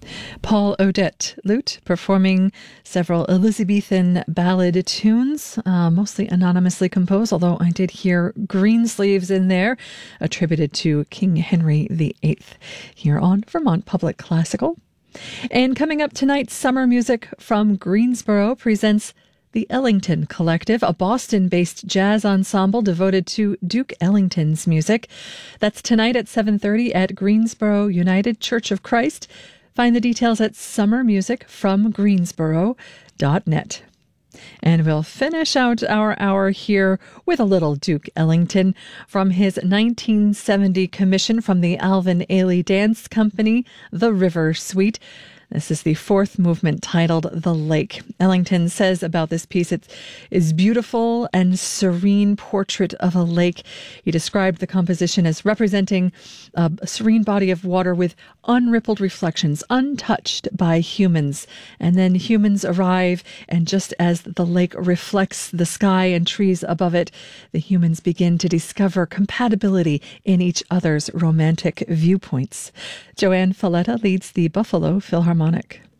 Paul Odette, lute, performing several Elizabethan ballad tunes, mostly anonymously composed, although I did hear Greensleeves in there, attributed to King Henry VIII, here on Vermont Public Classical. And coming up tonight, Summer Music from Greensboro presents the Ellington Collective, a Boston-based jazz ensemble devoted to Duke Ellington's music. That's tonight at 7:30 at Greensboro United Church of Christ. Find the details at summermusicfromgreensboro.net. And we'll finish out our hour here with a little Duke Ellington from his 1970 commission from the Alvin Ailey Dance Company, The River Suite. This is the fourth movement titled The Lake. Ellington says about this piece, it is beautiful and serene portrait of a lake. He described the composition as representing a serene body of water with unrippled reflections, untouched by humans. And then humans arrive, and just as the lake reflects the sky and trees above it, the humans begin to discover compatibility in each other's romantic viewpoints. Joanne Falletta leads the Buffalo Philharmonic.